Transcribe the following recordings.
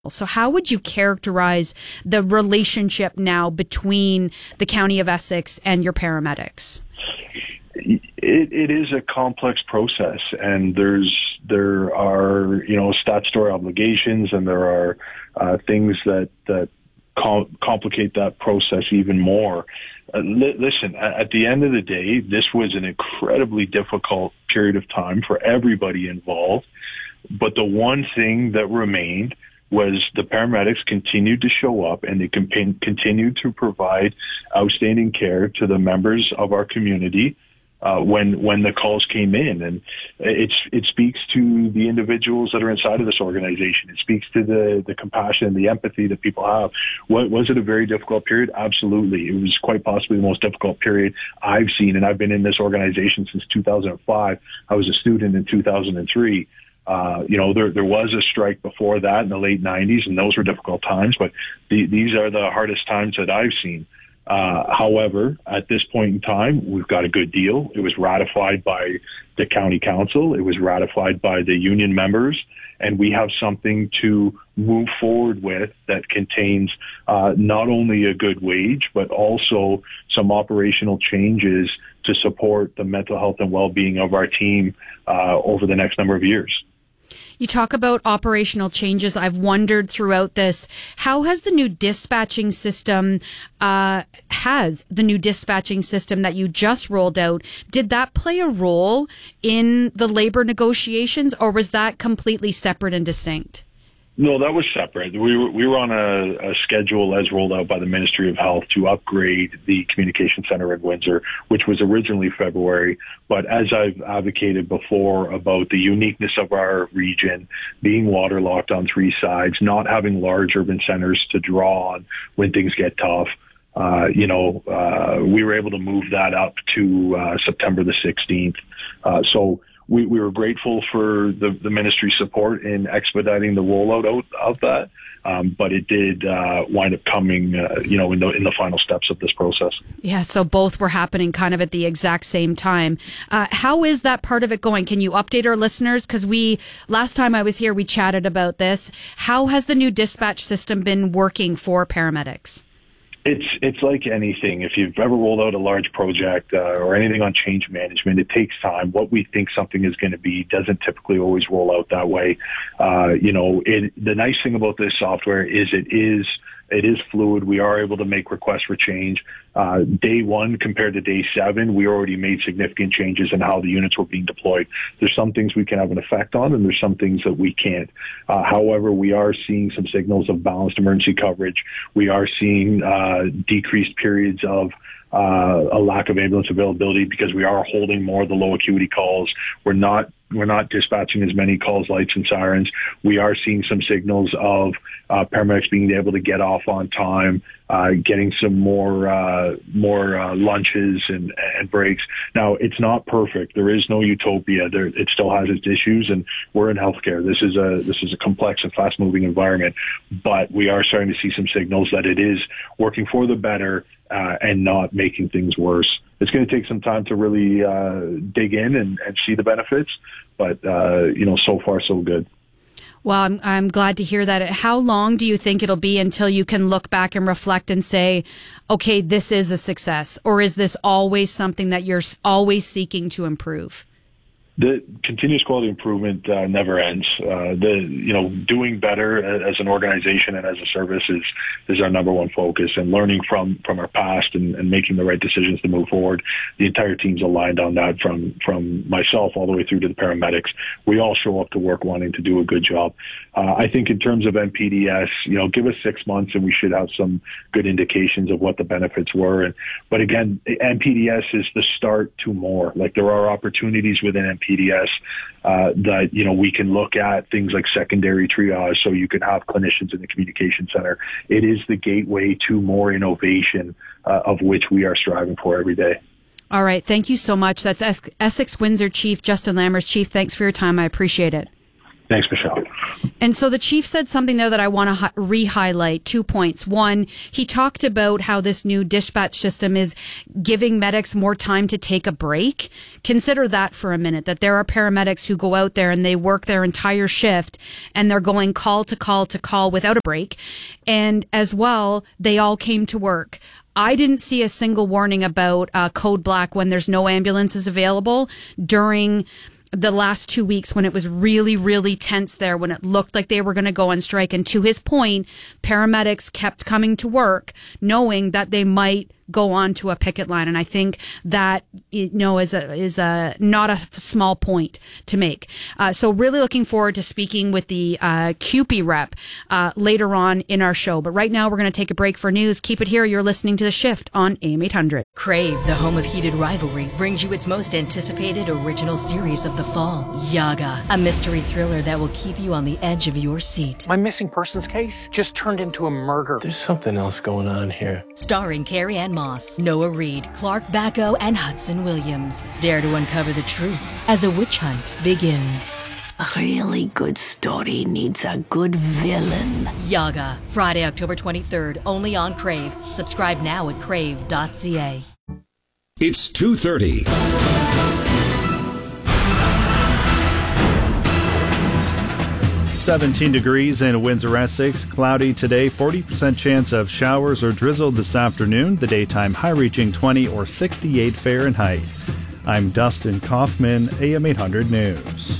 So how would you characterize the relationship now between the County of Essex and your paramedics? It is a complex process, and there are statutory obligations, and there are things that complicate that process even more. Listen, at the end of the day, this was an incredibly difficult period of time for everybody involved. But the one thing that remained was the paramedics continued to show up, and they continued to provide outstanding care to the members of our community when the calls came in. And it speaks to the individuals that are inside of this organization. It speaks to the compassion and the empathy that people have. Was it a very difficult period? Absolutely. It was quite possibly the most difficult period I've seen, and I've been in this organization since 2005. I was a student in 2003. There was a strike before that in the late 90s, and those were difficult times, but these are the hardest times that I've seen. However, at this point in time, we've got a good deal. It was ratified by the county council. It was ratified by the union members, and we have something to move forward with that contains not only a good wage, but also some operational changes to support the mental health and well-being of our team over the next number of years. You talk about operational changes. I've wondered throughout this, how has the new dispatching system, that you just rolled out, did that play a role in the labor negotiations, or was that completely separate and distinct? No, that was separate. We were on a schedule as rolled out by the Ministry of Health to upgrade the communication center in Windsor, which was originally February. But as I've advocated before about the uniqueness of our region, being waterlocked on three sides, not having large urban centers to draw on when things get tough, we were able to move that up to September the 16th. So we were grateful for the ministry's support in expediting the rollout of that, but it did wind up coming, in the final steps of this process. Yeah, so both were happening kind of at the exact same time. How is that part of it going? Can you update our listeners? Because last time I was here, we chatted about this. How has the new dispatch system been working for paramedics? It's like anything. If you've ever rolled out a large project or anything on change management, it takes time. What we think something is going to be doesn't typically always roll out that way. The nice thing about this software is it is fluid. We are able to make requests for change. Day one compared to day 7, we already made significant changes in how the units were being deployed. There's some things we can have an effect on, and there's some things that we can't. However, we are seeing some signals of balanced emergency coverage. We are seeing decreased periods of a lack of ambulance availability because we are holding more of the low acuity calls. We're not dispatching as many calls, lights, and sirens. We are seeing some signals of paramedics being able to get off on time, getting some more lunches and breaks. Now, it's not perfect. There is no utopia. It still has its issues, and we're in healthcare. This is a complex and fast-moving environment, but we are starting to see some signals that it is working for the better and not making things worse. It's going to take some time to really dig in and see the benefits, but so far so good. Well, I'm glad to hear that. How long do you think it'll be until you can look back and reflect and say, okay, this is a success? Or is this always something that you're always seeking to improve? The continuous quality improvement never ends. Doing better as an organization and as a service is our number one focus, and learning from our past and making the right decisions to move forward. The entire team's aligned on that, from myself all the way through to the paramedics. We all show up to work wanting to do a good job. I think in terms of NPDS, give us 6 months and we should have some good indications of what the benefits were. But again, NPDS is the start to more. Like, there are opportunities within NPDS that we can look at, things like secondary triage, so you can have clinicians in the communication center. It is the gateway to more innovation, of which we are striving for every day. All right. Thank you so much. That's Essex Windsor Chief Justin Lammers. Chief, thanks for your time. I appreciate it. Thanks, Michelle. And so the chief said something there that I want to re-highlight. 2 points. One, he talked about how this new dispatch system is giving medics more time to take a break. Consider that for a minute, that there are paramedics who go out there and they work their entire shift and they're going call to call to call without a break. And as well, they all came to work. I didn't see a single warning about code black when there's no ambulances available during the last 2 weeks when it was really, really tense there, when it looked like they were going to go on strike. And to his point, paramedics kept coming to work knowing that they might go on to a picket line. And I think that, is a not a small point to make. So really looking forward to speaking with the CUPE rep later on in our show. But right now we're going to take a break for news. Keep it here. You're listening to The Shift on AM 800. Crave, the home of heated rivalry, brings you its most anticipated original series of the fall, Yaga, a mystery thriller that will keep you on the edge of your seat. My missing persons case just turned into a murder. There's something else going on here. Starring Carrie Ann Moss, Noah Reid, Clark Bacco, and Hudson Williams. Dare to uncover the truth as a witch hunt begins. A really good story needs a good villain. Yaga, Friday, October 23rd, only on Crave. Subscribe now at crave.ca. It's 2:30. $17 degrees in Windsor, Essex. Cloudy today, 40% chance of showers or drizzle this afternoon. The daytime high reaching 20 or 68 Fahrenheit. I'm Dustin Kaufman, AM 800 News.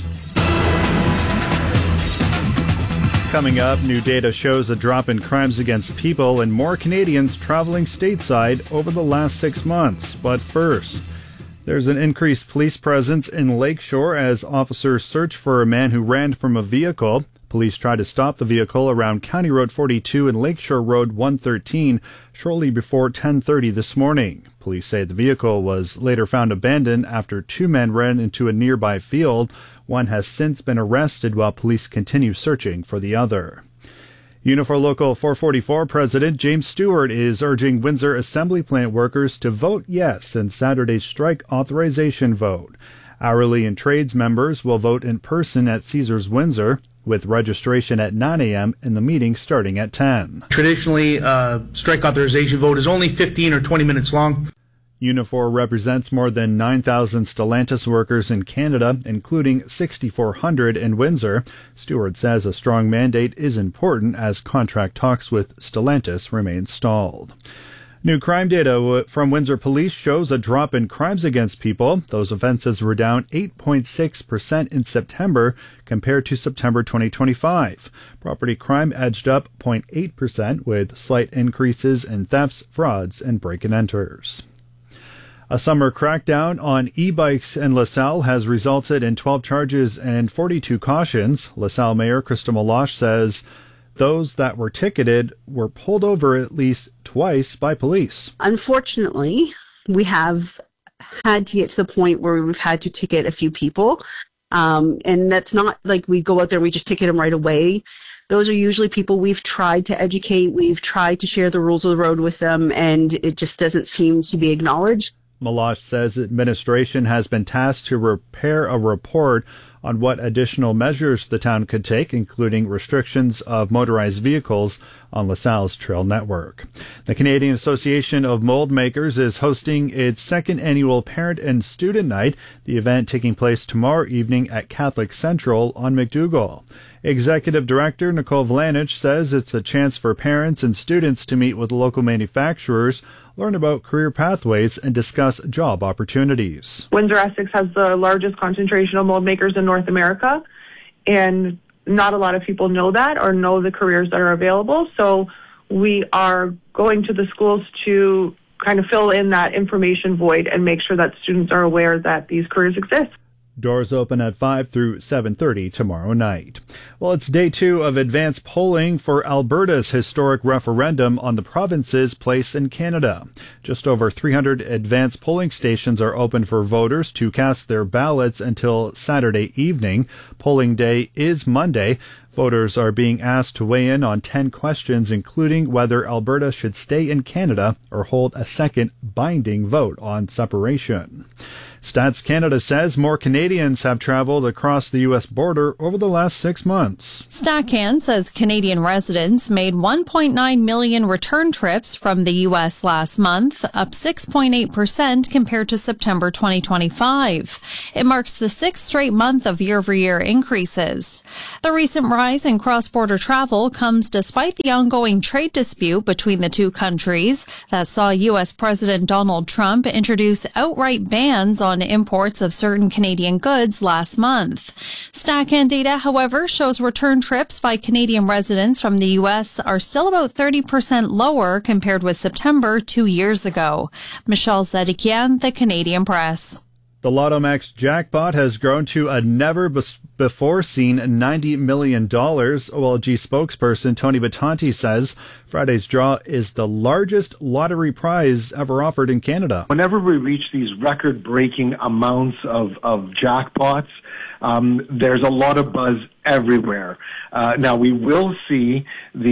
Coming up, new data shows a drop in crimes against people and more Canadians traveling stateside over the last 6 months. But first, there's an increased police presence in Lakeshore as officers search for a man who ran from a vehicle. Police tried to stop the vehicle around County Road 42 and Lakeshore Road 113 shortly before 10:30 this morning. Police say the vehicle was later found abandoned after 2 men ran into a nearby field. One has since been arrested while police continue searching for the other. Unifor Local 444 President James Stewart is urging Windsor Assembly Plant workers to vote yes in Saturday's strike authorization vote. Hourly and trades members will vote in person at Caesars Windsor, with registration at 9 a.m. and the meeting starting at 10. Traditionally, strike authorization vote is only 15 or 20 minutes long. Unifor represents more than 9,000 Stellantis workers in Canada, including 6,400 in Windsor. Stewart says a strong mandate is important as contract talks with Stellantis remain stalled. New crime data from Windsor Police shows a drop in crimes against people. Those offenses were down 8.6% in September compared to September 2025. Property crime edged up 0.8% with slight increases in thefts, frauds, and break-and-enters. A summer crackdown on e-bikes in LaSalle has resulted in 12 charges and 42 cautions. LaSalle Mayor Krista Meloche says those that were ticketed were pulled over at least twice by police. Unfortunately, we have had to get to the point where we've had to ticket a few people. And that's not like we go out there and we just ticket them right away. Those are usually people we've tried to educate, we've tried to share the rules of the road with them, and it just doesn't seem to be acknowledged. Meloche says administration has been tasked to prepare a report on what additional measures the town could take, including restrictions of motorized vehicles on LaSalle's trail network. The Canadian Association of Mold Makers is hosting its second annual Parent and Student Night, the event taking place tomorrow evening at Catholic Central on McDougall. Executive Director Nicole Vlanich says it's a chance for parents and students to meet with local manufacturers, learn about career pathways, and discuss job opportunities. Windsor Essex has the largest concentration of mold makers in North America, and not a lot of people know that or know the careers that are available. So we are going to the schools to kind of fill in that information void and make sure that students are aware that these careers exist. Doors open at 5 through 7:30 tomorrow night. Well, it's day 2 of advanced polling for Alberta's historic referendum on the province's place in Canada. Just over 300 advanced polling stations are open for voters to cast their ballots until Saturday evening. Polling day is Monday. Voters are being asked to weigh in on 10 questions, including whether Alberta should stay in Canada or hold a second binding vote on separation. Stats Canada says more Canadians have traveled across the U.S. border over the last 6 months. StatCan says Canadian residents made 1.9 million return trips from the U.S. last month, up 6.8% compared to September 2025. It marks the sixth straight month of year-over-year increases. The recent rise in cross-border travel comes despite the ongoing trade dispute between the two countries that saw U.S. President Donald Trump introduce outright bans on imports of certain Canadian goods last month. StatCan data, however, shows return trips by Canadian residents from the U.S. are still about 30% lower compared with September 2 years ago. Michelle Zedekian, The Canadian Press. The Lotto Max jackpot has grown to a never-before-seen $90 million. OLG spokesperson Tony Batanti says Friday's draw is the largest lottery prize ever offered in Canada. Whenever we reach these record-breaking amounts of jackpots, there's a lot of buzz everywhere. Now we will see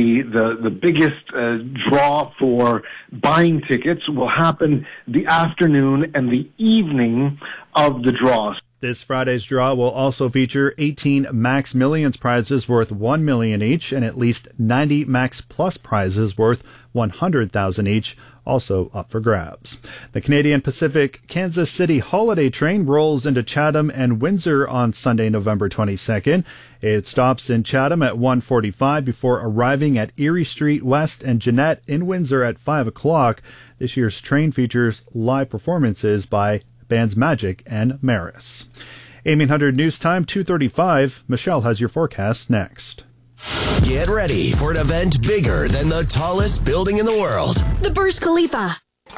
the biggest draw for buying tickets will happen the afternoon and the evening of the draw. This Friday's draw will also feature 18 Max Millions prizes worth $1 million each and at least 90 Max Plus prizes worth $100,000 each, also up for grabs. The Canadian Pacific Kansas City holiday train rolls into Chatham and Windsor on Sunday, November 22nd. It stops in Chatham at 1:45 before arriving at Erie Street West and Jeanette in Windsor at 5 o'clock. This year's train features live performances by bands Magic and Maris. 1800 News Time, 2:35. Michelle has your forecast next. Get ready for an event bigger than the tallest building in the world. The Burj Khalifa.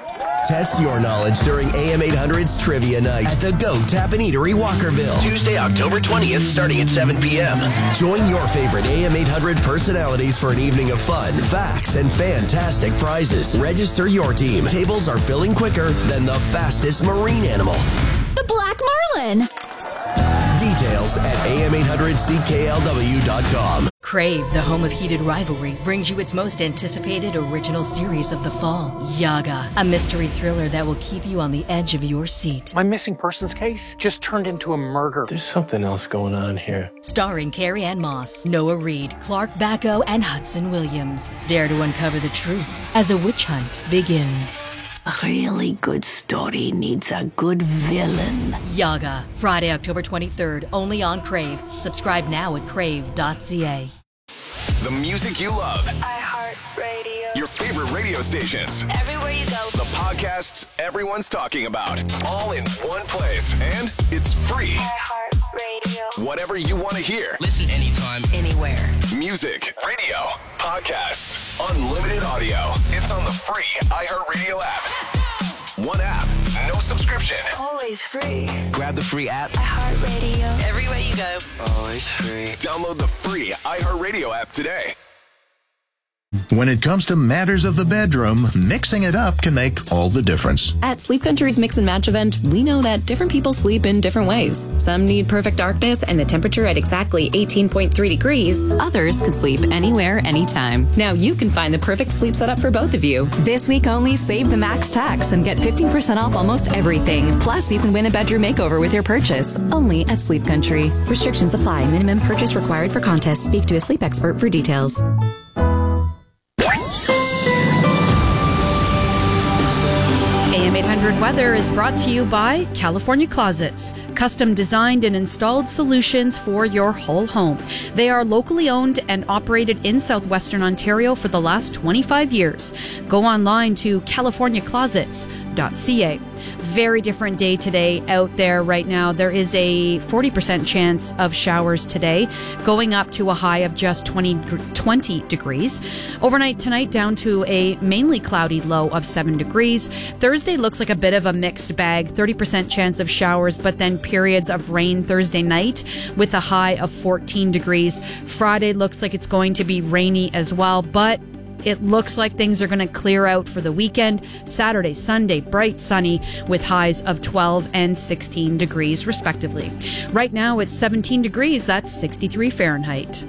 Test your knowledge during AM 800's Trivia Night at the Goat Tap and Eatery, Walkerville. Tuesday, October 20th, starting at 7 p.m. Join your favorite AM 800 personalities for an evening of fun, facts, and fantastic prizes. Register your team. Tables are filling quicker than the fastest marine animal. The Black Marlin. Details at am800cklw.com. Crave, the home of heated rivalry, brings you its most anticipated original series of the fall, Yaga, a mystery thriller that will keep you on the edge of your seat. My missing persons case just turned into a murder. There's something else going on here. Starring Carrie Ann Moss, Noah Reid, Clark Bacco, and Hudson Williams. Dare to uncover the truth as a witch hunt begins. A really good story needs a good villain. Yaga, Friday, October 23rd, only on Crave. Subscribe now at crave.ca. The music you love. iHeartRadio. Your favorite radio stations. Everywhere you go. The podcasts everyone's talking about. All in one place. And it's free. iHeartRadio. Whatever you want to hear. Listen anytime, anywhere. Music, radio, podcasts, unlimited audio. It's on the free iHeartRadio app. One app, no subscription. Always free. Grab the free app. iHeartRadio. Everywhere you go. Always free. Download the free iHeartRadio app today. When it comes to matters of the bedroom, mixing it up can make all the difference. At Sleep Country's Mix and Match event, we know that different people sleep in different ways. Some need perfect darkness and the temperature at exactly 18.3 degrees. Others can sleep anywhere, anytime. Now you can find the perfect sleep setup for both of you. This week only, save the max tax and get 15% off almost everything. Plus, you can win a bedroom makeover with your purchase. Only at Sleep Country. Restrictions apply. Minimum purchase required for contest. Speak to a sleep expert for details. AM 800 Weather is brought to you by California Closets, custom designed and installed solutions for your whole home. They are locally owned and operated in southwestern Ontario for the last 25 years. Go online to californiaclosets.ca. Very different day today out there right now. There is a 40% chance of showers today, going up to a high of just 20 degrees. Overnight tonight down to a mainly cloudy low of 7 degrees. Thursday looks like a bit of a mixed bag, 30% chance of showers, but then periods of rain Thursday night with a high of 14 degrees. Friday looks like it's going to be rainy as well, but it looks like things are going to clear out for the weekend. Saturday, Sunday, bright sunny with highs of 12 and 16 degrees respectively. Right now it's 17 degrees. That's 63 Fahrenheit.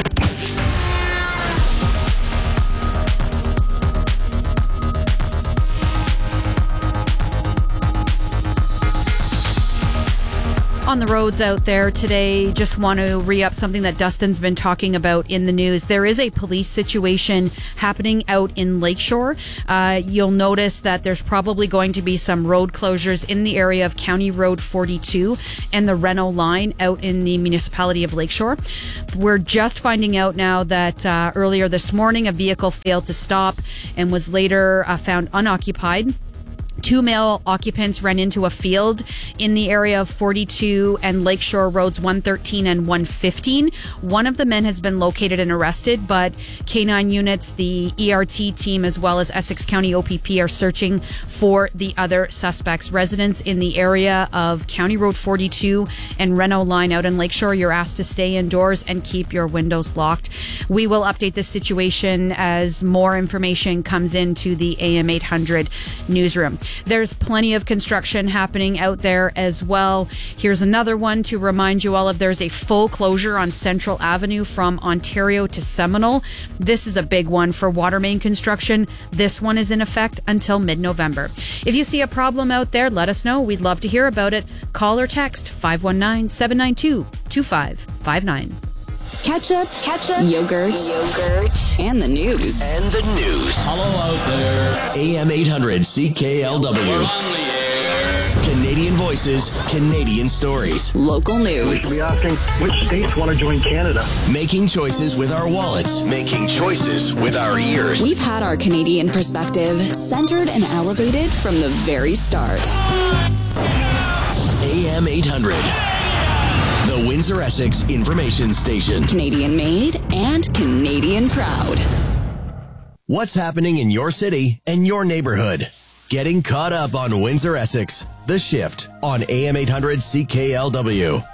On the roads out there today, just want to re-up something that Dustin's been talking about in the news. There is a police situation happening out in Lakeshore. You'll notice that there's probably going to be some road closures in the area of County Road 42 and the Reno line out in the municipality of Lakeshore. We're just finding out now that earlier this morning a vehicle failed to stop and was later found unoccupied. 2 male occupants ran into a field in the area of 42 and Lakeshore Roads 113 and 115. One of the men has been located and arrested, but K9 units, the ERT team, as well as Essex County OPP are searching for the other suspects. Residents in the area of County Road 42 and Reno line out in Lakeshore, you're asked to stay indoors and keep your windows locked. We will update this situation as more information comes into the AM 800 newsroom. There's plenty of construction happening out there as well. Here's another one to remind you all of. There's a full closure on Central Avenue from Ontario to Seminole. This is a big one for water main construction. This one is in effect until mid-November. If you see a problem out there, let us know. We'd love to hear about it. Call or text 519-792-2559. Ketchup, yogurt, and the news. Hello out there. AM 800 CKLW. Canadian voices, Canadian stories. Local We news. should be asking which states want to join Canada. Making choices with our wallets. Making choices with our ears. We've had our Canadian perspective centered and elevated from the very start. AM 800. The Windsor Essex Information Station. Canadian made and Canadian proud. What's happening in your city and your neighborhood? Getting caught up on Windsor Essex. The Shift on AM 800 CKLW.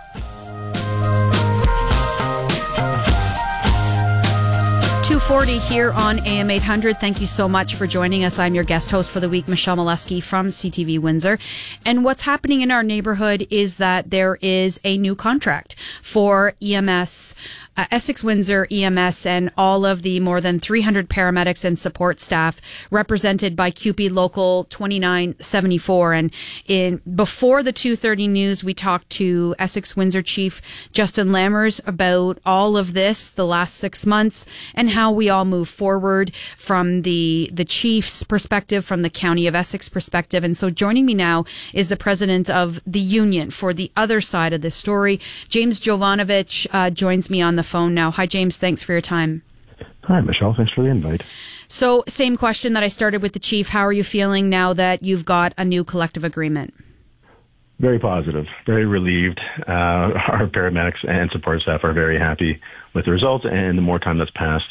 .240 here on AM 800. Thank you so much for joining us. I'm your guest host for the week, Michelle Molesky from CTV Windsor. And what's happening in our neighborhood is that there is a new contract for EMS, Essex Windsor EMS, and all of the more than 300 paramedics and support staff represented by CUPE Local 2974. And before the 2:30 news, we talked to Essex Windsor Chief Justin Lammers about all of this, the last 6 months, and how we all move forward from the chief's perspective, from the County of Essex perspective. And so joining me now is the president of the union for the other side of this story. James Jovanovich joins me on the phone now. Hi, James. Thanks for your time. Hi, Michelle. Thanks for the invite. So same question that I started with the chief. How are you feeling now that you've got a new collective agreement? Very positive, very relieved. Our paramedics and support staff are very happy with the results, and the more time that's passed,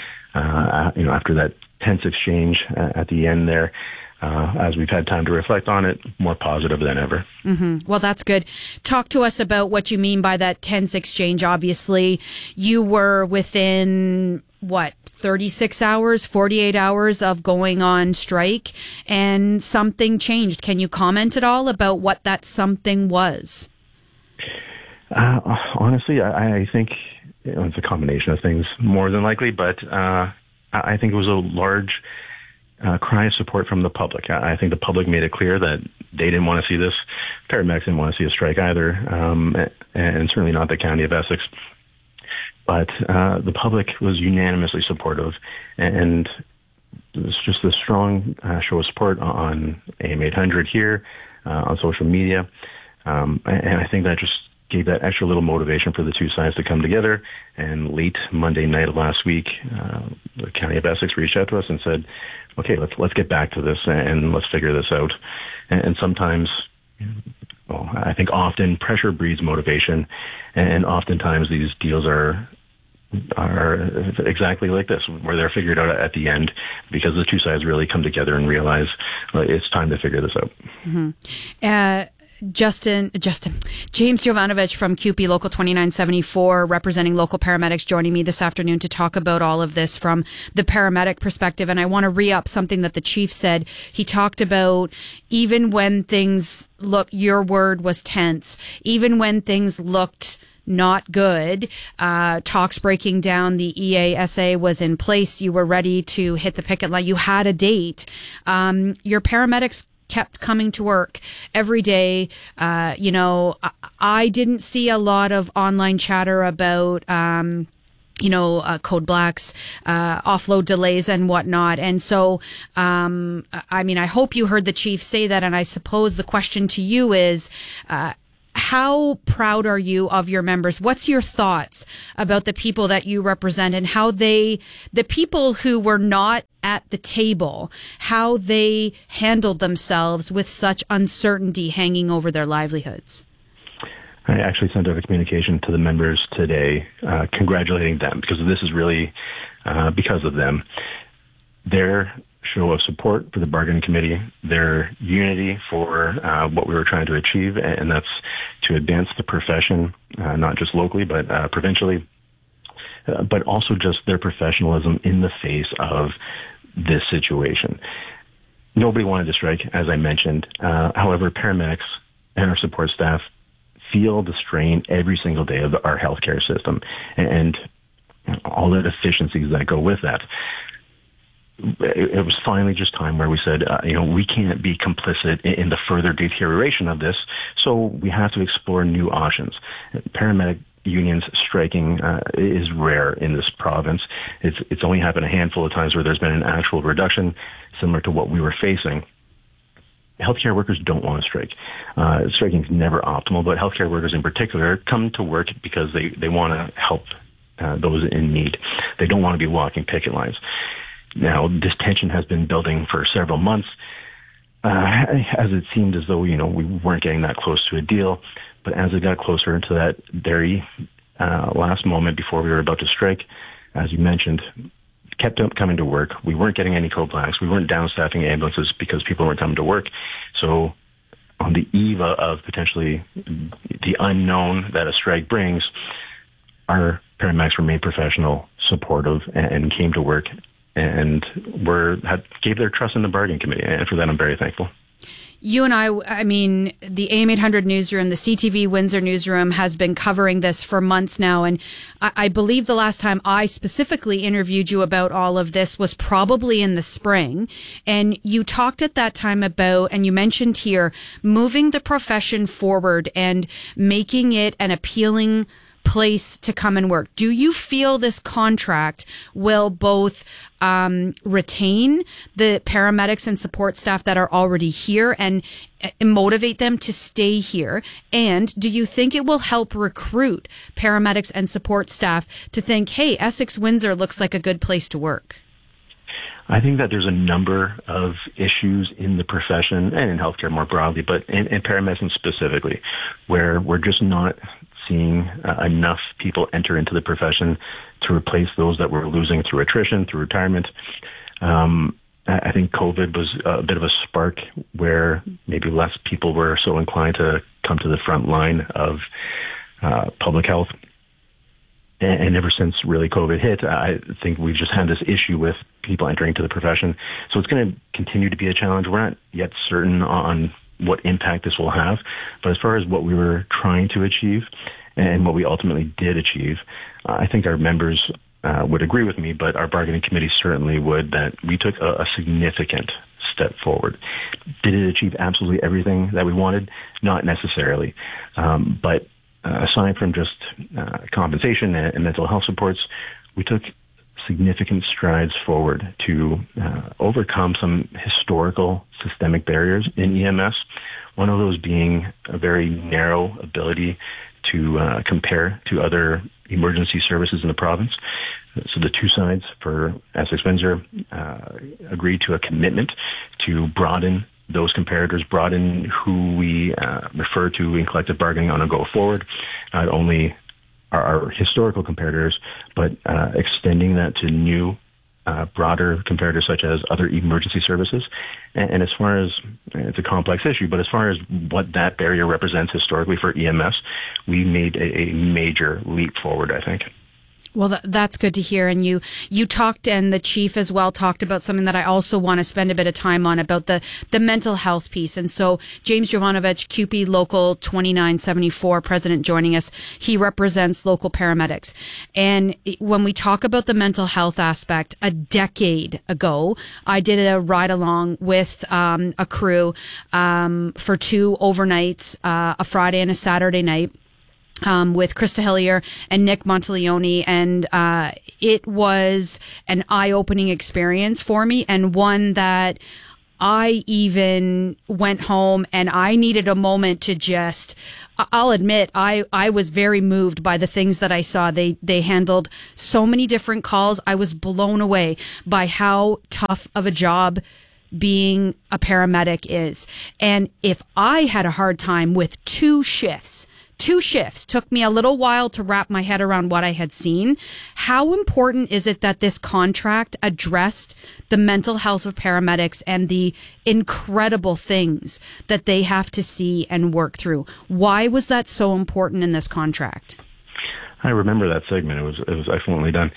after that tense exchange at the end there, as we've had time to reflect on it, more positive than ever. Mm-hmm. Well, that's good. Talk to us about what you mean by that tense exchange. Obviously, you were within, 36 hours, 48 hours of going on strike, and something changed. Can you comment at all about what that something was? Honestly, I think it's a combination of things, more than likely, but I think it was a large cry of support from the public. I think the public made it clear that they didn't want to see this. Paramedics didn't want to see a strike either, and certainly not the County of Essex. But the public was unanimously supportive, and it was just a strong show of support on AM 800 here, on social media, and I think that just gave that extra little motivation for the two sides to come together. And late Monday night of last week, the County of Essex reached out to us and said, "Okay, let's get back to this and let's figure this out." And sometimes, I think often pressure breeds motivation, and oftentimes these deals are exactly like this, where they're figured out at the end because the two sides really come together and realize it's time to figure this out. Mm-hmm. James Jovanovich from CUPE Local 2974, representing local paramedics, joining me this afternoon to talk about all of this from the paramedic perspective. And I want to re-up something that the chief said. He talked about even when things your word was tense, even when things looked not good, talks breaking down, the EASA was in place, you were ready to hit the picket line, you had a date. Your paramedics kept coming to work every day. I didn't see a lot of online chatter about, code blacks, offload delays and whatnot. And so, I hope you heard the chief say that. And I suppose the question to you is, how proud are you of your members? What's your thoughts about the people that you represent and how the people who were not at the table, how they handled themselves with such uncertainty hanging over their livelihoods? I actually sent out a communication to the members today congratulating them, because this is really because of them. Their show of support for the bargaining committee, their unity for what we were trying to achieve, and that's to advance the profession, not just locally, but provincially, but also just their professionalism in the face of this situation. Nobody wanted to strike, as I mentioned. However, paramedics and our support staff feel the strain every single day of our healthcare system and all the deficiencies that go with that. It was finally just time where we said, we can't be complicit in the further deterioration of this, so we have to explore new options. Paramedic unions striking is rare in this province. It's only happened a handful of times where there's been an actual reduction, similar to what we were facing. Healthcare workers don't want to strike. Striking is never optimal, but healthcare workers in particular come to work because they want to help those in need. They don't want to be walking picket lines. Now, this tension has been building for several months, as it seemed as though, we weren't getting that close to a deal. But as it got closer into that very last moment before we were about to strike, as you mentioned, kept coming to work. We weren't getting any code blacks. We weren't downstaffing ambulances because people weren't coming to work. So on the eve of potentially the unknown that a strike brings, our paramedics remained professional, supportive, and came to work and gave their trust in the bargaining committee. And for that, I'm very thankful. You and the AM 800 newsroom, the CTV Windsor newsroom has been covering this for months now. And I believe the last time I specifically interviewed you about all of this was probably in the spring. And you talked at that time about, and you mentioned here, moving the profession forward and making it an appealing place to come and work. Do you feel this contract will both retain the paramedics and support staff that are already here and motivate them to stay here? And do you think it will help recruit paramedics and support staff to think, hey, Essex Windsor looks like a good place to work? I think that there's a number of issues in the profession and in healthcare more broadly, but in paramedicine specifically, where we're just not seeing enough people enter into the profession to replace those that we're losing through attrition, through retirement. I think COVID was a bit of a spark where maybe less people were so inclined to come to the front line of public health. And ever since really COVID hit, I think we've just had this issue with people entering to the profession. So it's going to continue to be a challenge. We're not yet certain on what impact this will have. But as far as what we were trying to achieve and what we ultimately did achieve, I think our members would agree with me, but our bargaining committee certainly would, that we took a significant step forward. Did it achieve absolutely everything that we wanted? Not necessarily. But aside from just compensation and mental health supports, we took significant strides forward to overcome some historical systemic barriers in EMS, one of those being a very narrow ability to compare to other emergency services in the province. So the two sides for Essex Windsor agreed to a commitment to broaden those comparators, broaden who we refer to in collective bargaining on a go forward, not only our historical comparators, but extending that to new, broader comparators such as other emergency services. And as far as, it's a complex issue, but as far as what that barrier represents historically for EMS, we made a major leap forward, I think. Well, that's good to hear. And you talked, and the chief as well talked about something that I also want to spend a bit of time on, about the mental health piece. And so James Jovanovich, CUPE Local 2974 president, joining us. He represents local paramedics. And when we talk about the mental health aspect, a decade ago, I did a ride along with a crew for 2 overnights, a Friday and a Saturday night. With Krista Hillier and Nick Monteleone, and it was an eye-opening experience for me, and one that I even went home and I needed a moment to just, I'll admit, I was very moved by the things that I saw. They handled so many different calls. I was blown away by how tough of a job being a paramedic is. And if I had a hard time with 2 shifts, took me a little while to wrap my head around what I had seen. How important is it that this contract addressed the mental health of paramedics and the incredible things that they have to see and work through? Why was that so important in this contract? I remember that segment. It was excellently done.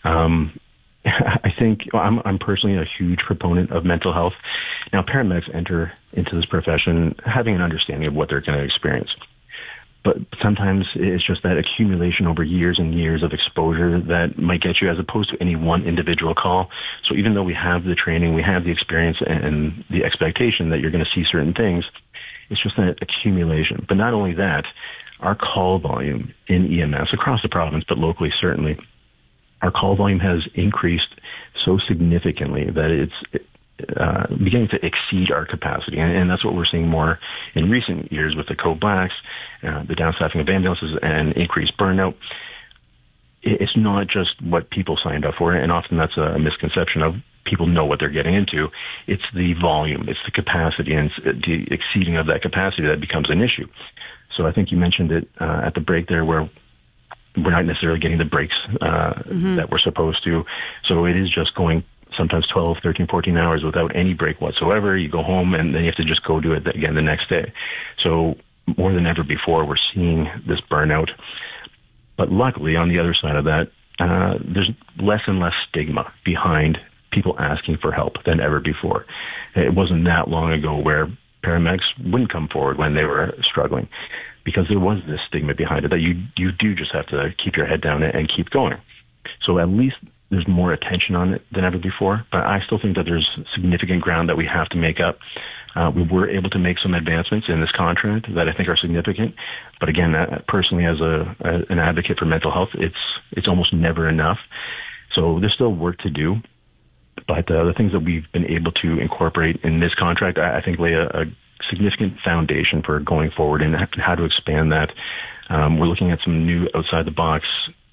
I think I'm personally a huge proponent of mental health. Now, paramedics enter into this profession having an understanding of what they're going to experience. But sometimes it's just that accumulation over years and years of exposure that might get you, as opposed to any one individual call. So even though we have the training, we have the experience and the expectation that you're going to see certain things, it's just that accumulation. But not only that, our call volume in EMS across the province, but locally certainly, our call volume has increased so significantly that it's beginning to exceed our capacity. And that's what we're seeing more in recent years with the Code Blacks, the downstaffing of ambulances, and increased burnout. It's not just what people signed up for, and often that's a misconception of people know what they're getting into. It's the volume, it's the capacity, and it's the exceeding of that capacity that becomes an issue. So I think you mentioned it at the break there, where we're not necessarily getting the breaks that we're supposed to. So it is just going sometimes 12, 13, 14 hours without any break whatsoever. You go home and then you have to just go do it again the next day. So more than ever before, we're seeing this burnout. But luckily, on the other side of that, there's less and less stigma behind people asking for help than ever before. It wasn't that long ago where paramedics wouldn't come forward when they were struggling, because there was this stigma behind it that you do just have to keep your head down and keep going. So at least there's more attention on it than ever before, but I still think that there's significant ground that we have to make up. We were able to make some advancements in this contract that I think are significant, but again, personally, as an advocate for mental health, it's almost never enough. So there's still work to do, but the things that we've been able to incorporate in this contract, I think lay a significant foundation for going forward and how to expand that. We're looking at some new outside the box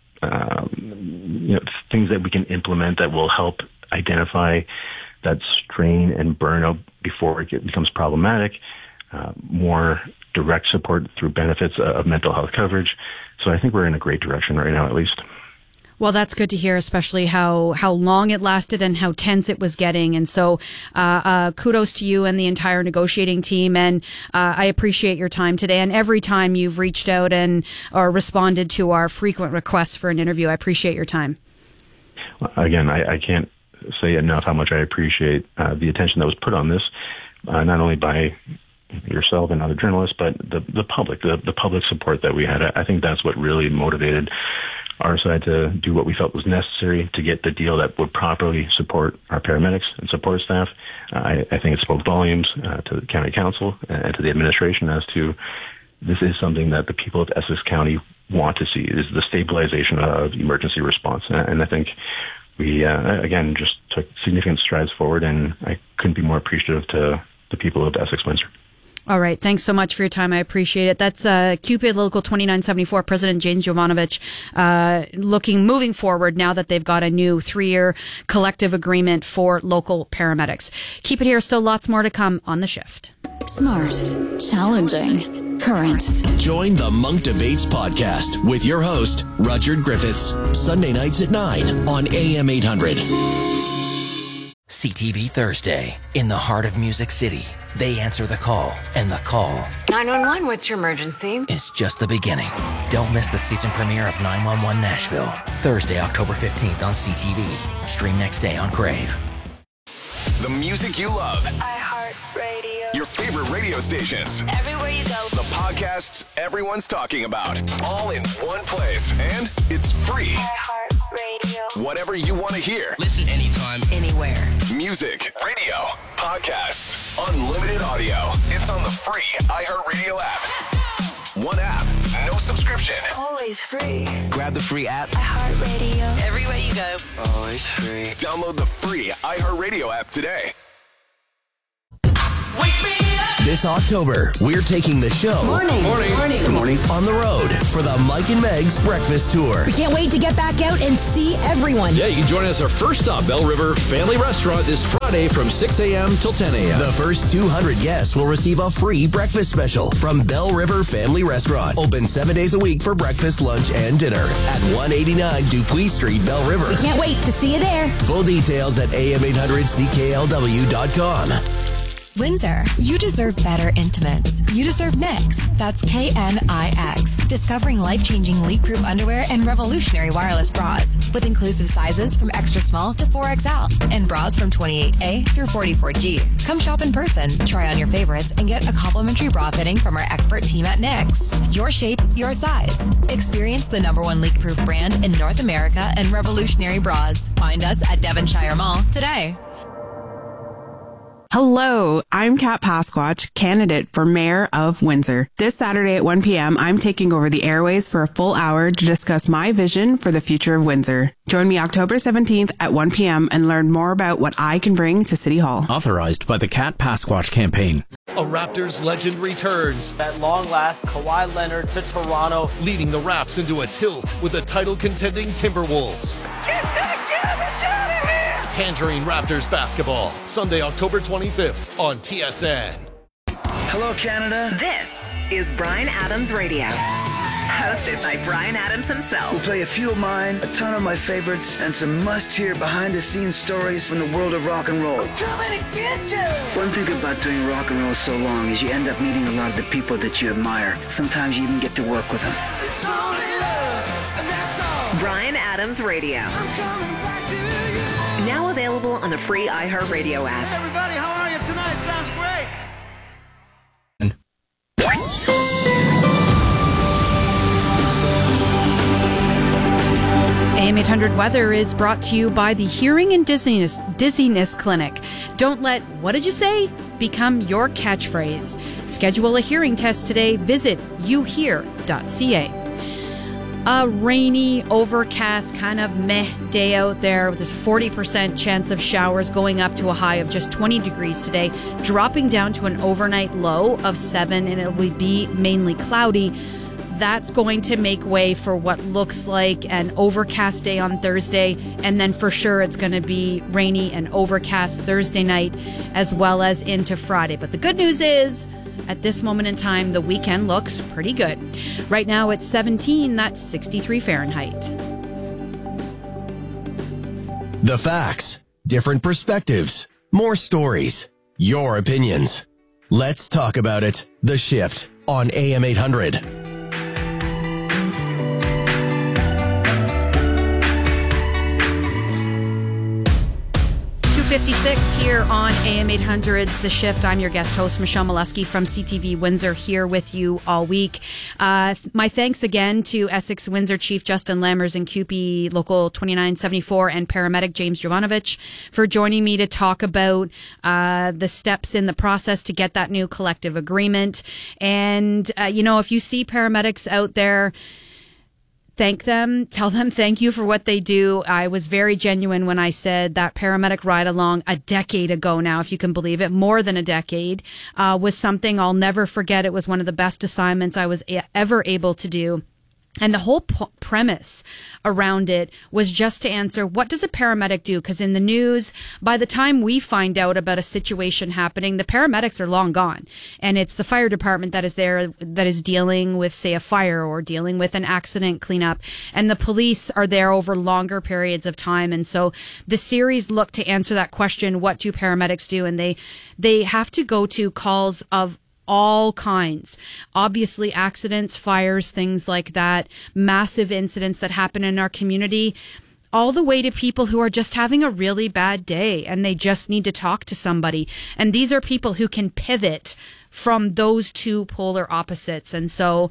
things that we can implement that will help identify that strain and burnout before it becomes problematic, more direct support through benefits of mental health coverage. So I think we're in a great direction right now, at least. Well, that's good to hear, especially how long it lasted and how tense it was getting. And so kudos to you and the entire negotiating team. And I appreciate your time today. And every time you've reached out or responded to our frequent requests for an interview, I appreciate your time. Again, I can't say enough how much I appreciate the attention that was put on this, not only by yourself and other journalists, but the public, the public support that we had. I think that's what really motivated our side to do what we felt was necessary to get the deal that would properly support our paramedics and support staff. I think it spoke volumes to the county council and to the administration as to this is something that the people of Essex County want to see, is the stabilization of emergency response. And I think we, again, just took significant strides forward, and I couldn't be more appreciative to the people of Essex-Windsor. All right. Thanks so much for your time. I appreciate it. That's CUPE Local 2974 President James Jovanovich moving forward now that they've got a new 3-year collective agreement for local paramedics. Keep it here. Still lots more to come on The Shift. Smart. Challenging. Current. Join the Monk Debates podcast with your host, Rudyard Griffiths, Sunday nights at 9 on AM 800. CTV Thursday. In the heart of Music City, they answer the call, and the call 911, what's your emergency? is just the beginning. Don't miss the season premiere of 911 Nashville. Thursday, October 15th on CTV. Stream next day on Crave. The music you love. iHeartRadio. Your favorite radio stations. Everywhere you go. The podcasts everyone's talking about. All in one place. And it's free. iHeartRadio. Whatever you want to hear. Listen anytime, anywhere. Music, radio, podcasts, unlimited audio. It's on the free iHeartRadio app. One app, no subscription. Always free. Grab the free app. iHeartRadio. Everywhere you go. Always free. Download the free iHeartRadio app today. This October, we're taking the show Morning. Good morning on the road for the Mike and Meg's Breakfast Tour. We can't wait to get back out and see everyone. Yeah, you can join us our first stop, Bell River Family Restaurant, this Friday from 6 a.m. till 10 a.m. The first 200 guests will receive a free breakfast special from Bell River Family Restaurant. Open 7 days a week for breakfast, lunch, and dinner at 189 Dupuis Street, Bell River. We can't wait to see you there. Full details at am800cklw.com. Windsor, you deserve better intimates. You deserve Knix. That's KNIX. Discovering life-changing leak-proof underwear and revolutionary wireless bras with inclusive sizes from extra small to 4XL and bras from 28A through 44G. Come shop in person, try on your favorites, and get a complimentary bra fitting from our expert team at Knix. Your shape, your size. Experience the #1 leak-proof brand in North America and revolutionary bras. Find us at Devonshire Mall today. Hello, I'm Kat Pasquatch, candidate for Mayor of Windsor. This Saturday at 1 p.m., I'm taking over the airways for a full hour to discuss my vision for the future of Windsor. Join me October 17th at 1 p.m. and learn more about what I can bring to City Hall. Authorized by the Kat Pasquatch campaign. A Raptors legend returns. At long last, Kawhi Leonard to Toronto, leading the Raps into a tilt with the title-contending Timberwolves. Get that garbage out of here! Tangerine Raptors basketball, Sunday, October 25th on TSN. Hello, Canada. This is Bryan Adams Radio, hosted by Bryan Adams himself. We'll play a few of mine, a ton of my favorites, and some must-hear behind-the-scenes stories from the world of rock and roll. We're coming to get you! One thing about doing rock and roll so long is you end up meeting a lot of the people that you admire. Sometimes you even get to work with them. It's only love, and that's all. Bryan Adams Radio. I'm coming back to you. Now available on the free iHeartRadio app. Hey everybody, how are you tonight? Sounds great. AM 800 Weather is brought to you by the Hearing and Dizziness Clinic. Don't let, what did you say, become your catchphrase. Schedule a hearing test today. Visit youhear.ca. A rainy, overcast, kind of meh day out there. There's a 40% chance of showers, going up to a high of just 20 degrees today, dropping down to an overnight low of 7, and it will be mainly cloudy. That's going to make way for what looks like an overcast day on Thursday, and then for sure it's going to be rainy and overcast Thursday night as well as into Friday. But the good news is, at this moment in time, the weekend looks pretty good. Right now it's 17, that's 63 Fahrenheit. The facts, different perspectives, more stories, your opinions. Let's talk about it. The Shift on AM 800. 2:56 here on AM 800's The Shift. I'm your guest host, Michelle Molesky from CTV Windsor, here with you all week. My thanks again to Essex Windsor Chief Justin Lammers and CUPE Local 2974 and paramedic James Jovanovich for joining me to talk about the steps in the process to get that new collective agreement. And, if you see paramedics out there, thank them. Tell them thank you for what they do. I was very genuine when I said that paramedic ride along a decade ago now, if you can believe it, more than a decade, was something I'll never forget. It was one of the best assignments I was ever able to do. And the whole premise around it was just to answer, what does a paramedic do? Because in the news, by the time we find out about a situation happening, the paramedics are long gone. And it's the fire department that is there, that is dealing with, say, a fire or dealing with an accident cleanup. And the police are there over longer periods of time. And so the series looked to answer that question, what do paramedics do? And they have to go to calls of all kinds. Obviously, accidents, fires, things like that, massive incidents that happen in our community, all the way to people who are just having a really bad day and they just need to talk to somebody. And these are people who can pivot from those two polar opposites. And so,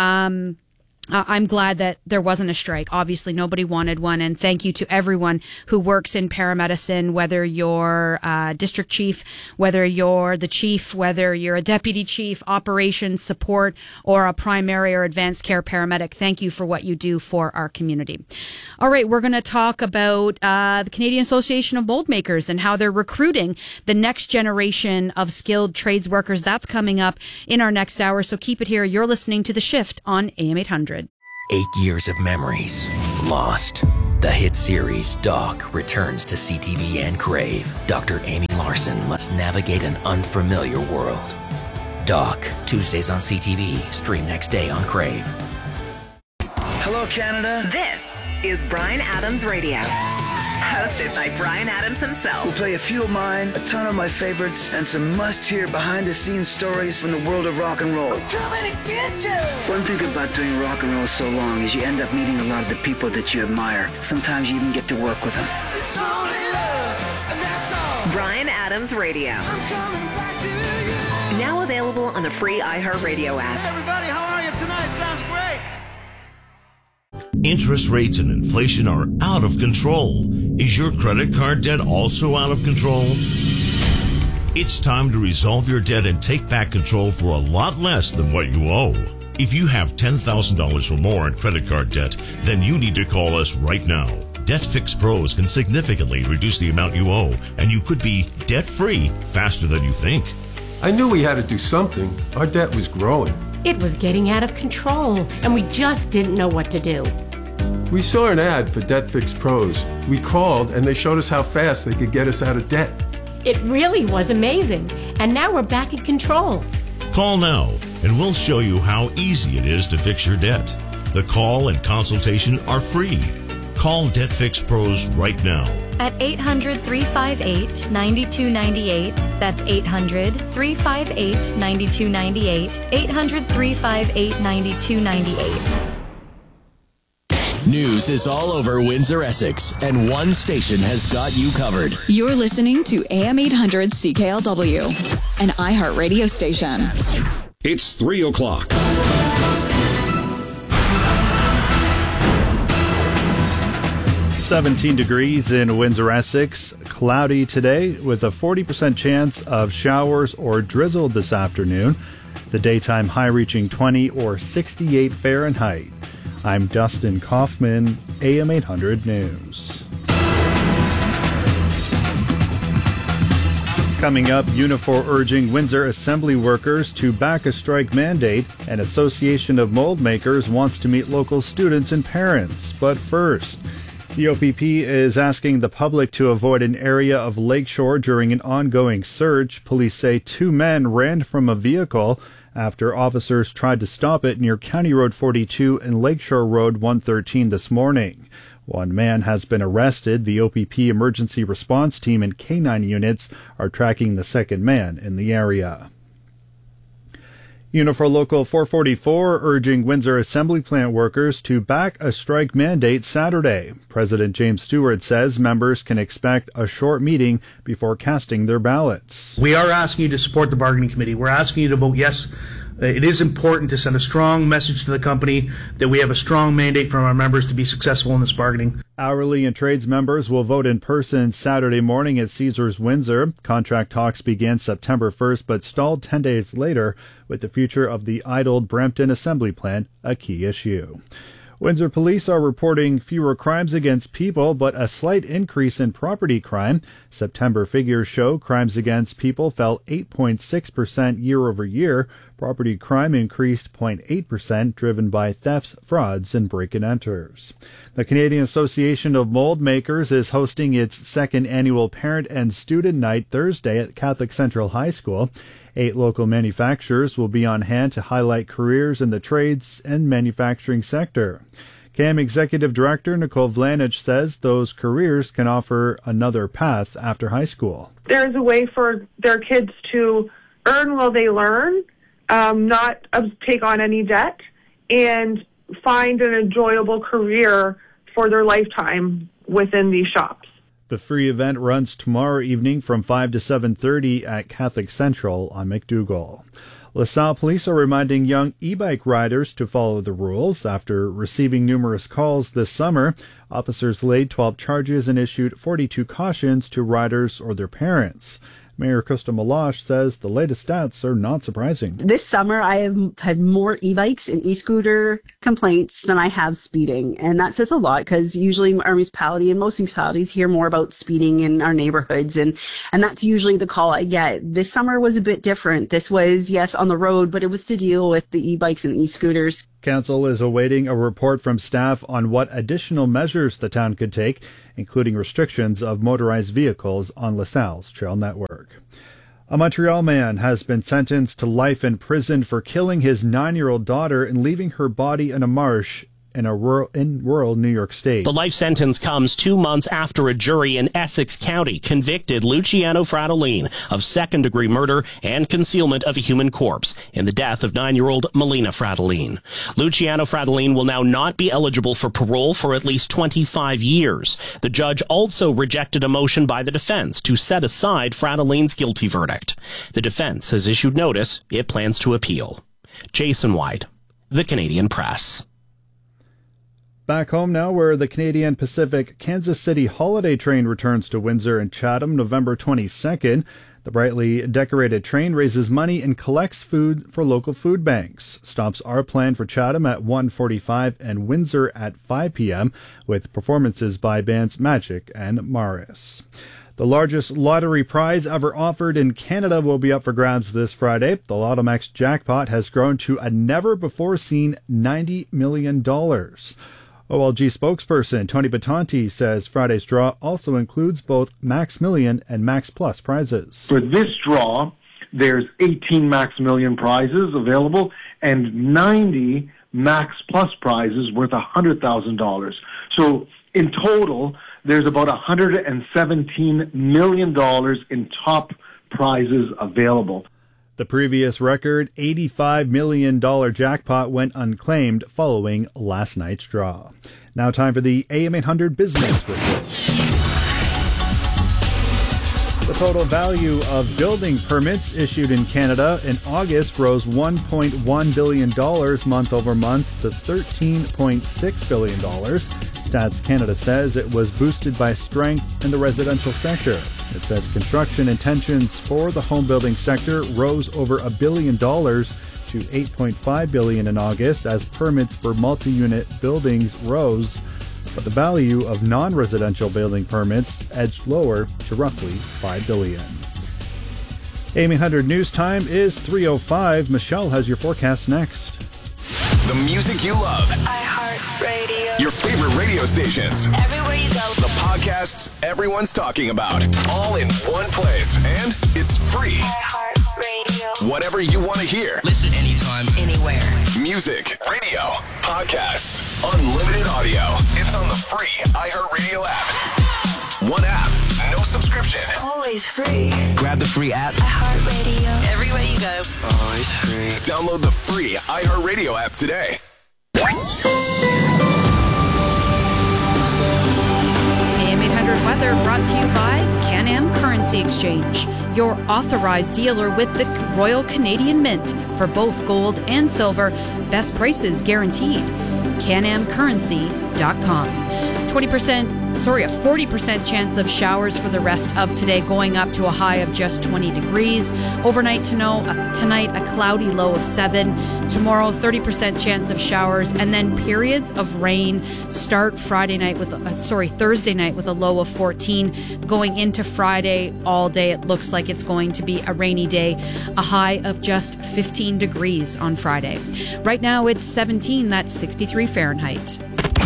I'm glad that there wasn't a strike. Obviously, nobody wanted one. And thank you to everyone who works in paramedicine, whether you're district chief, whether you're the chief, whether you're a deputy chief, operations support, or a primary or advanced care paramedic. Thank you for what you do for our community. All right, we're going to talk about the Canadian Association of Mold Makers and how they're recruiting the next generation of skilled trades workers. That's coming up in our next hour. So keep it here. You're listening to The Shift on AM 800. 8 years of memories lost. The hit series Doc returns to CTV and Crave. Dr. Amy Larson must navigate an unfamiliar world. Doc, Tuesdays on CTV, stream next day on Crave. Hello, Canada. This is Bryan Adams Radio. Hosted by Bryan Adams himself. We'll play a few of mine, a ton of my favorites, and some must-hear behind-the-scenes stories from the world of rock and roll. I'm coming to get you! One thing about doing rock and roll so long is you end up meeting a lot of the people that you admire. Sometimes you even get to work with them. It's only love, and that's all. Bryan Adams Radio. I'm coming back to you. Now available on the free iHeartRadio app. Hey everybody, how are you tonight? Sounds great. Interest rates and inflation are out of control. Is your credit card debt also out of control? It's time to resolve your debt and take back control for a lot less than what you owe. If you have $10,000 or more in credit card debt, then you need to call us right now. Debt Fix Pros can significantly reduce the amount you owe, and you could be debt-free faster than you think. I knew we had to do something. Our debt was growing. It was getting out of control, and we just didn't know what to do. We saw an ad for Debt Fix Pros. We called, and they showed us how fast they could get us out of debt. It really was amazing, and now we're back in control. Call now, and we'll show you how easy it is to fix your debt. The call and consultation are free. Call Debt Fix Pros right now. At 800-358-9298. That's 800-358-9298. 800-358-9298. News is all over Windsor, Essex, and one station has got you covered. You're listening to AM 800 CKLW, an iHeartRadio station. It's 3 o'clock. "17 degrees in Windsor, Essex. Cloudy today with a 40% chance of showers or drizzle this afternoon. The daytime high reaching 20 or 68 Fahrenheit. I'm Dustin Kaufman, AM 800 News. Coming up, Unifor urging Windsor Assembly workers to back a strike mandate. An association of mold makers wants to meet local students and parents. But first, the OPP is asking the public to avoid an area of Lakeshore during an ongoing search. Police say 2 men ran from a vehicle after officers tried to stop it near County Road 42 and Lakeshore Road 113 this morning. 1 man has been arrested. The OPP emergency response team and K9 units are tracking the 2nd man in the area. Unifor Local 444 urging Windsor Assembly Plant workers to back a strike mandate Saturday. President James Stewart says members can expect a short meeting before casting their ballots. We are asking you to support the bargaining committee. We're asking you to vote yes. It is important to send a strong message to the company that we have a strong mandate from our members to be successful in this bargaining. Hourly and trades members will vote in person Saturday morning at Caesars Windsor. Contract talks began September 1st but stalled 10 days later, with the future of the idled Brampton Assembly Plant a key issue. Windsor police are reporting fewer crimes against people, but a slight increase in property crime. September figures show crimes against people fell 8.6% year over year. Property crime increased 0.8%, driven by thefts, frauds, and break-and-enters. The Canadian Association of Mold Makers is hosting its second annual Parent and Student Night Thursday at Catholic Central High School. 8 local manufacturers will be on hand to highlight careers in the trades and manufacturing sector. CAM Executive Director Nicole Vlanich says those careers can offer another path after high school. There's a way for their kids to earn while they learn, not take on any debt, and find an enjoyable career for their lifetime within these shops. The free event runs tomorrow evening from 5 to 7:30 at Catholic Central on McDougall. LaSalle police are reminding young e-bike riders to follow the rules. After receiving numerous calls this summer, officers laid 12 charges and issued 42 cautions to riders or their parents. Mayor Krista Meloche says the latest stats are not surprising. This summer, I have had more e-bikes and e-scooter complaints than I have speeding. And that says a lot because usually our municipality and most municipalities hear more about speeding in our neighborhoods. And that's usually the call I get. This summer was a bit different. This was, yes, on the road, but it was to deal with the e-bikes and e-scooters. Council is awaiting a report from staff on what additional measures the town could take, including restrictions of motorized vehicles on LaSalle's trail network. A Montreal man has been sentenced to life in prison for killing his 9-year-old daughter and leaving her body in a marsh in rural New York State. The life sentence comes 2 months after a jury in Essex County convicted Luciano Fratellin of second-degree murder and concealment of a human corpse in the death of 9-year-old Melina Fratellin. Luciano Fratellin will now not be eligible for parole for at least 25 years. The judge also rejected a motion by the defense to set aside Fratellin's guilty verdict. The defense has issued notice it plans to appeal. Jason White, The Canadian Press. Back home now, where the Canadian Pacific Kansas City holiday train returns to Windsor and Chatham November 22nd. The brightly decorated train raises money and collects food for local food banks. Stops are planned for Chatham at 1:45 and Windsor at 5 p.m. with performances by bands Magic and Maris. The largest lottery prize ever offered in Canada will be up for grabs this Friday. The Lotto-Max jackpot has grown to a never-before-seen $90 million. OLG spokesperson Tony Batanti says Friday's draw also includes both Max Million and Max Plus prizes. For this draw, there's 18 Max Million prizes available and 90 Max Plus prizes worth $100,000. So in total, there's about $117 million in top prizes available. The previous record, $85 million jackpot, went unclaimed following last night's draw. Now time for the AM 800 Business Report. The total value of building permits issued in Canada in August rose $1.1 billion month over month to $13.6 billion. Stats Canada says it was boosted by strength in the residential sector. It says construction intentions for the home building sector rose over $1 billion to $8.5 billion in August as permits for multi-unit buildings rose, but the value of non-residential building permits edged lower to roughly $5 billion. AM 800 News Time is 3:05. Michelle has your forecast next. The music you love. iHeartRadio. Your favorite radio stations. Everywhere you go. The podcasts everyone's talking about. All in one place. And it's free. iHeartRadio. Whatever you want to hear. Listen anytime, anywhere. Music, radio, podcasts, unlimited audio. It's on the free iHeartRadio app. One app, no subscription. Always free. Grab the free app. iHeartRadio. Everywhere you go. Always free. Download the free iHeartRadio app today. AM 800 weather brought to you by Can-Am Currency Exchange, your authorized dealer with the Royal Canadian Mint for both gold and silver. Best prices guaranteed. CanAmCurrency.com. 20% 40% chance of showers for the rest of today, going up to a high of just 20 degrees. Overnight tonight, a cloudy low of 7. Tomorrow, 30% chance of showers, and then periods of rain start Thursday night with a low of 14. Going into Friday all day, it looks like it's going to be a rainy day, a high of just 15 degrees on Friday. Right now, it's 17. That's 63 Fahrenheit.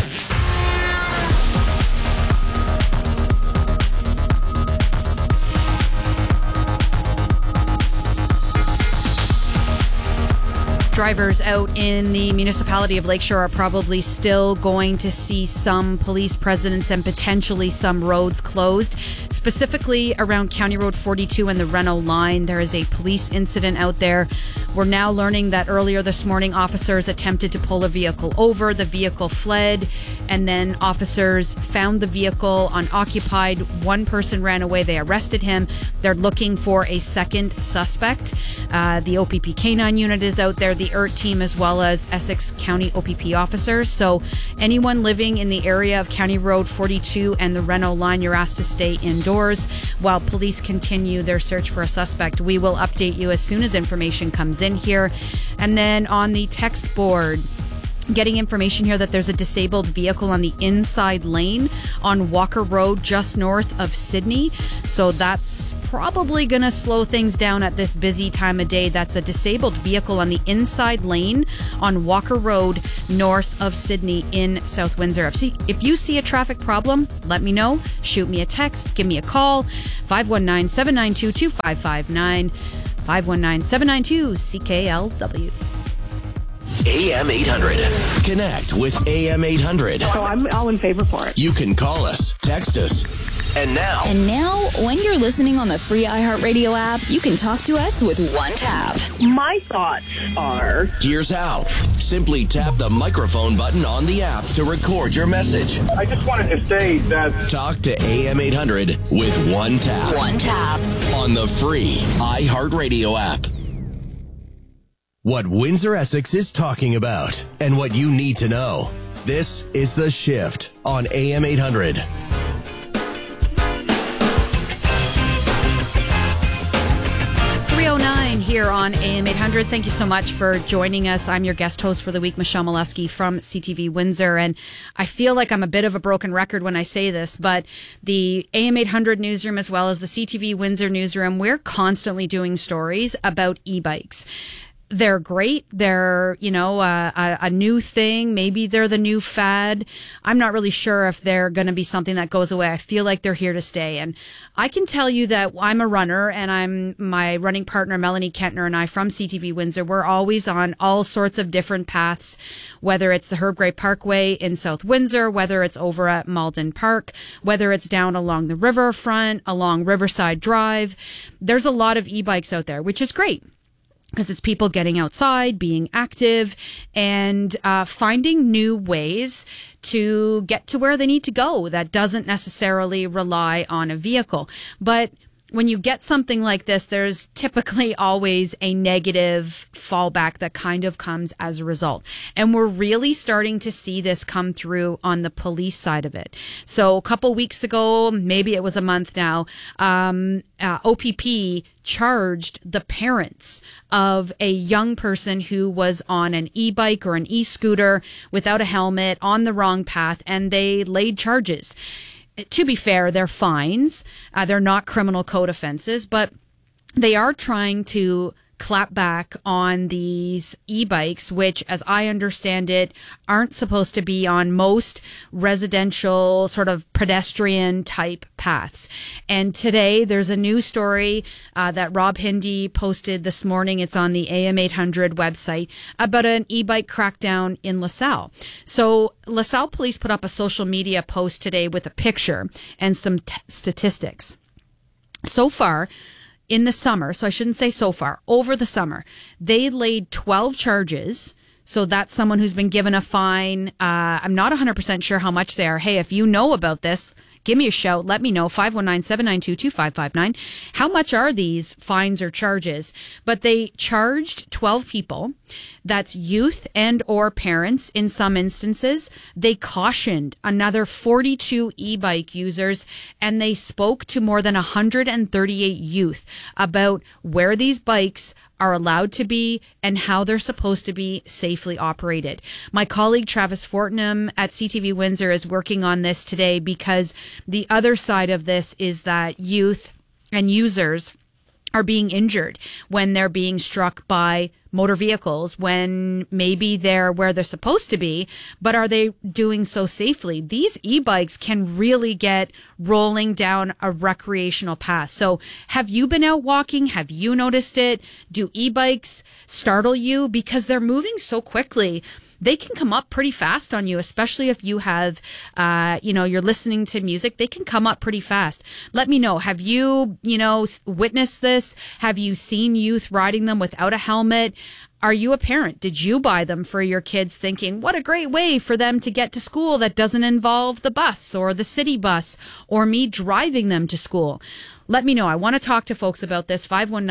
Drivers out in the municipality of Lakeshore are probably still going to see some police presence and potentially some roads closed. Specifically around County Road 42 and the Reno line, there is a police incident out there. We're now learning that earlier this morning, officers attempted to pull a vehicle over. The vehicle fled, and then officers found the vehicle unoccupied. One person ran away. They arrested him. They're looking for a second suspect. The OPP K9 unit is out there, the ERT team, as well as Essex County OPP officers. So anyone living in the area of County Road 42 and the Reno line, you're asked to stay indoors while police continue their search for a suspect. We will update you as soon as information comes in here. And then on the text board, getting information here that there's a disabled vehicle on the inside lane on Walker Road just north of Sydney. So that's probably going to slow things down at this busy time of day. That's a disabled vehicle on the inside lane on Walker Road north of Sydney in South Windsor. If you see a traffic problem, let me know. Shoot me a text. Give me a call. 519-792-2559. 519-792-CKLW. AM 800. Connect with AM 800. So I'm all in favor for it. You can call us, text us. And now, when you're listening on the free iHeartRadio app, you can talk to us with one tap. My thoughts are... Here's how. Simply tap the microphone button on the app to record your message. I just wanted to say that... Talk to AM 800 with one tap. One tap. On the free iHeartRadio app. What Windsor Essex is talking about and what you need to know. This is The Shift on AM 800. 3:09 here on AM 800. Thank you so much for joining us. I'm your guest host for the week, Michelle Molesky from CTV Windsor. And I feel like I'm a bit of a broken record when I say this, but the AM 800 newsroom as well as the CTV Windsor newsroom, we're constantly doing stories about e-bikes. They're great. They're, a new thing. Maybe they're the new fad. I'm not really sure if they're going to be something that goes away. I feel like they're here to stay. And I can tell you that I'm a runner, and my running partner, Melanie Kentner, and I from CTV Windsor, we're always on all sorts of different paths, whether it's the Herb Gray Parkway in South Windsor, whether it's over at Malden Park, whether it's down along the riverfront, along Riverside Drive. There's a lot of e-bikes out there, which is great, because it's people getting outside, being active, and finding new ways to get to where they need to go that doesn't necessarily rely on a vehicle. But when you get something like this, there's typically always a negative fallback that kind of comes as a result. And we're really starting to see this come through on the police side of it. So a couple weeks ago, maybe it was a month now, OPP charged the parents of a young person who was on an e-bike or an e-scooter without a helmet on the wrong path, and they laid charges. To be fair, they're fines. They're not criminal code offenses, but they are trying to clap back on these e-bikes, which, as I understand it, aren't supposed to be on most residential sort of pedestrian type paths. And today there's a news story that Rob Hindi posted this morning. It's on the AM 800 website about an e-bike crackdown in LaSalle. So LaSalle police put up a social media post today with a picture and some statistics. So far, in the summer, so I shouldn't say so far, over the summer, they laid 12 charges. So that's someone who's been given a fine. I'm not 100% sure how much they are. Hey, if you know about this, give me a shout. Let me know. 519-792-2559. How much are these fines or charges? But they charged 12 people. That's youth and or parents in some instances. They cautioned another 42 e-bike users, and they spoke to more than 138 youth about where these bikes are allowed to be and how they're supposed to be safely operated. My colleague Travis Fortnum at CTV Windsor is working on this today, because the other side of this is that youth and users are being injured when they're being struck by motor vehicles, when maybe they're where they're supposed to be, but are they doing so safely? These e-bikes can really get rolling down a recreational path. So have you been out walking? Have you noticed it? Do e-bikes startle you? Because they're moving so quickly. They can come up pretty fast on you, especially if you have, you're listening to music. They can come up pretty fast. Let me know. Have you, witnessed this? Have you seen youth riding them without a helmet? Are you a parent? Did you buy them for your kids thinking, what a great way for them to get to school that doesn't involve the bus or the city bus or me driving them to school? Let me know. I want to talk to folks about this.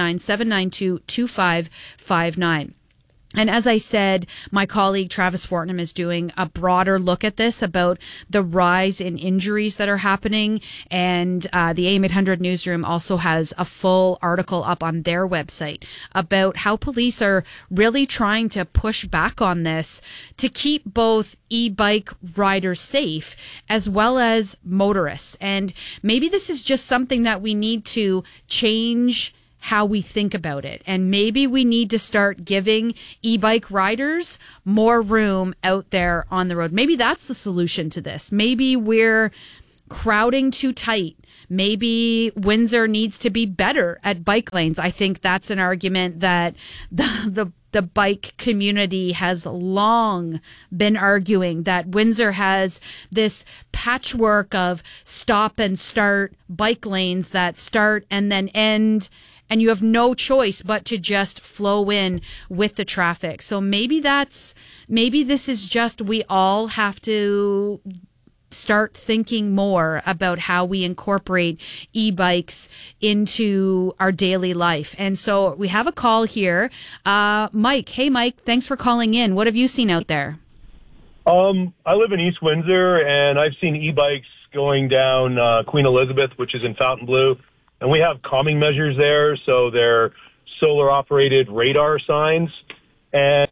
519-792-2559. And as I said, my colleague Travis Fortnum is doing a broader look at this, about the rise in injuries that are happening. And the AM 800 newsroom also has a full article up on their website about how police are really trying to push back on this to keep both e-bike riders safe as well as motorists. And maybe this is just something that we need to change how we think about it. And maybe we need to start giving e-bike riders more room out there on the road. Maybe that's the solution to this. Maybe we're crowding too tight. Maybe Windsor needs to be better at bike lanes. I think that's an argument that the bike community has long been arguing, that Windsor has this patchwork of stop and start bike lanes that start and then end, and you have no choice but to just flow in with the traffic. So maybe this is just, we all have to start thinking more about how we incorporate e-bikes into our daily life. And so we have a call here. Mike. Hey, Mike. Thanks for calling in. What have you seen out there? I live in East Windsor, and I've seen e-bikes going down Queen Elizabeth, which is in Fontainebleau. And we have calming measures there, so they're solar-operated radar signs. And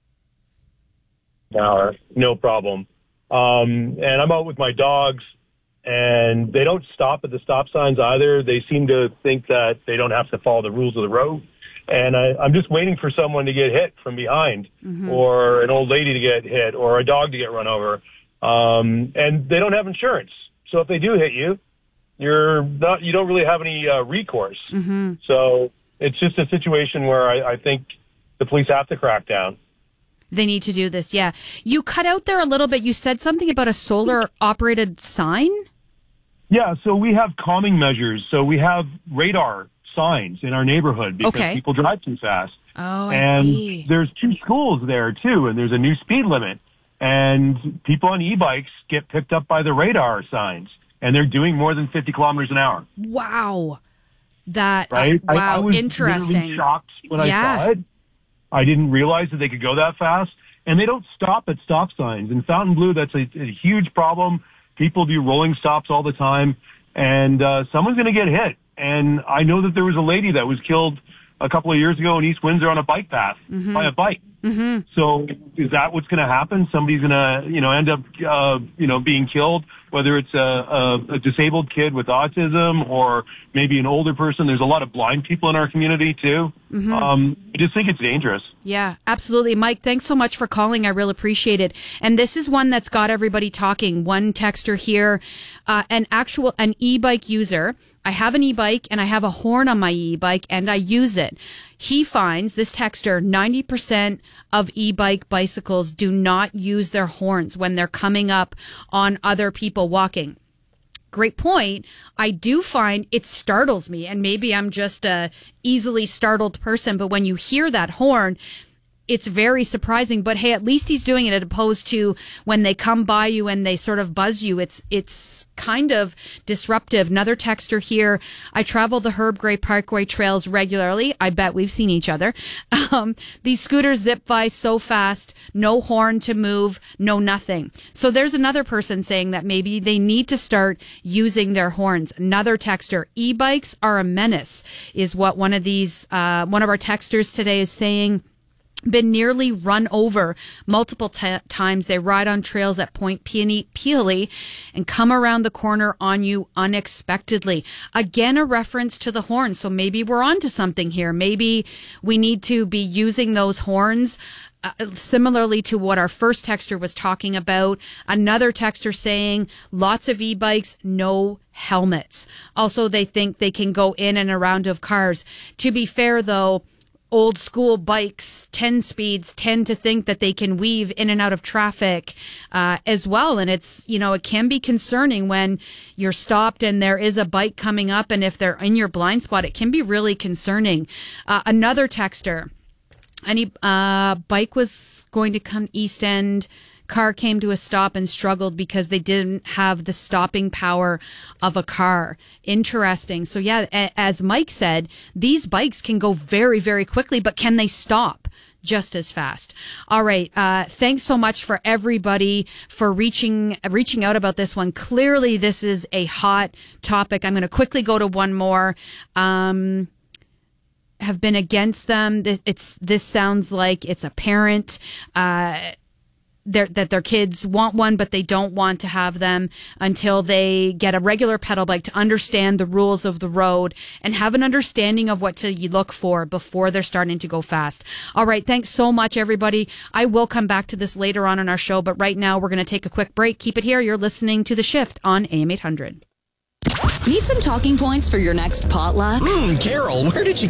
no problem. And I'm out with my dogs, and they don't stop at the stop signs either. They seem to think that they don't have to follow the rules of the road. And I'm just waiting for someone to get hit from behind, or an old lady to get hit, or a dog to get run over. And they don't have insurance. So if they do hit you, you don't really have any recourse. So it's just a situation where I think the police have to crack down. They need to do this, yeah. You cut out there a little bit. You said something about a solar-operated sign? Yeah, so we have calming measures. So we have radar signs in our neighborhood because people drive too fast. Oh, I see. And there's 2 schools there, too, and there's a new speed limit. And people on e-bikes get picked up by the radar signs, and they're doing more than 50 kilometers an hour. Wow. That, right? Wow, I was interesting. Really shocked when I saw it. I didn't realize that they could go that fast. And they don't stop at stop signs. In Fontainebleau, that's a huge problem. People do rolling stops all the time. And someone's going to get hit. And I know that there was a lady that was killed a couple of years ago in East Windsor on a bike path by a bike. So is that what's going to happen? Somebody's going to, end up, being killed, whether it's a disabled kid with autism or maybe an older person. There's a lot of blind people in our community too. I just think it's dangerous. Yeah, absolutely. Mike, thanks so much for calling. I really appreciate it. And this is one that's got everybody talking. One texter here, an e-bike user. I have an e-bike and I have a horn on my e-bike and I use it. He finds, this texter, 90% of e-bike bicycles do not use their horns when they're coming up on other people walking. Great point. I do find it startles me, and maybe I'm just a easily startled person, but when you hear that horn, it's very surprising. But hey, at least he's doing it, as opposed to when they come by you and they sort of buzz you. It's kind of disruptive. Another texter here: I travel the Herb Gray Parkway trails regularly. I bet we've seen each other. These scooters zip by so fast, no horn to move, no nothing. So there's another person saying that maybe they need to start using their horns. Another texter: e-bikes are a menace, is what one of our texters today is saying. Been nearly run over multiple times. They ride on trails at Point Peely and come around the corner on you unexpectedly. Again, a reference to the horn. So maybe we're onto something here. Maybe we need to be using those horns similarly to what our first texter was talking about. Another texter saying lots of e-bikes, no helmets. Also, they think they can go in and around of cars. To be fair, though, old school bikes, 10 speeds, tend to think that they can weave in and out of traffic as well. And it's, it can be concerning when you're stopped and there is a bike coming up. And if they're in your blind spot, it can be really concerning. Another texter: any bike was going to come East End. Car came to a stop and struggled because they didn't have the stopping power of a car. Interesting. So yeah, as Mike said, these bikes can go very, very quickly, but can they stop just as fast? All right. Thanks so much for everybody for reaching out about this one. Clearly, this is a hot topic. I'm going to quickly go to one more. Have been against them. This sounds like it's a parent, that their kids want one, but they don't want to have them until they get a regular pedal bike to understand the rules of the road and have an understanding of what to look for before they're starting to go fast. All right. Thanks so much, everybody. I will come back to this later on in our show, but right now we're going to take a quick break. Keep it here. You're listening to The Shift on AM 800. Need some talking points for your next potluck? Carol, where did you